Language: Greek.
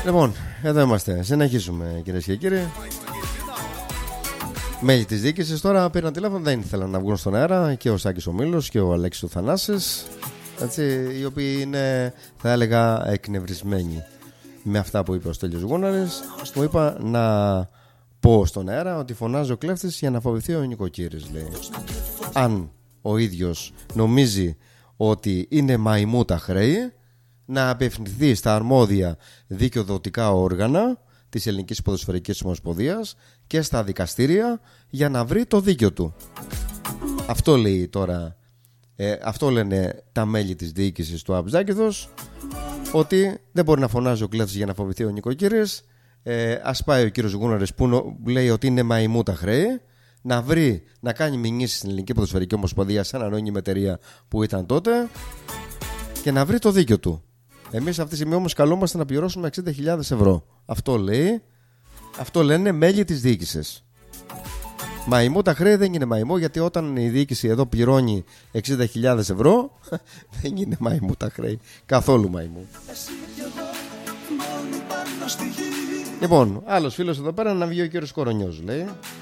Λοιπόν, εδώ είμαστε. Συνεχίσουμε, κυρίες και κύριοι. Μέλη της διοίκησης τώρα πήραν τηλέφωνο, δεν ήθελαν να βγουν στον αέρα, και ο Σάκης ο Μήλος και ο Αλέξης ο Θανάσης, έτσι, οι οποίοι είναι, θα έλεγα, εκνευρισμένοι με αυτά που είπε ο Στέλιος Γούναρης. Μου είπα να πω στον αέρα ότι φωνάζει ο κλέφτης για να φοβηθεί ο νοικοκύρης, λέει. Αν ο ίδιος νομίζει ότι είναι μαϊμού τα χρέη, να απευθυνθεί στα αρμόδια δικαιοδοτικά όργανα της Ελληνικής Ποδοσφαιρικής Ομοσπονδίας και στα δικαστήρια για να βρει το δίκιο του. Αυτό λέει τώρα, αυτό λένε τα μέλη της διοίκησης του Αμπζάκηδος, ότι δεν μπορεί να φωνάζει ο κλέφτης για να φοβηθεί ο νοικοκύρης. Ας πάει ο κύριος Γούναρης που λέει ότι είναι μαϊμού τα χρέη, να βρει, να κάνει μηνύσεις στην Ελληνική Ποδοσφαιρική Ομοσπονδία σαν ανώνυμη εταιρεία που ήταν τότε και να βρει το δίκιο του. Εμείς αυτή τη στιγμή όμως καλούμαστε να πληρώσουμε 60.000 ευρώ. Αυτό λέει, αυτό λένε μέλη της διοίκησης. Μαϊμού τα χρέη δεν είναι μαϊμού, γιατί όταν η διοίκηση εδώ πληρώνει 60.000 ευρώ δεν είναι μαϊμού τα χρέη. Καθόλου μαϊμού. Λοιπόν, άλλος φίλος εδώ πέρα, να βγει ο κύριος Κορονιός, λέει.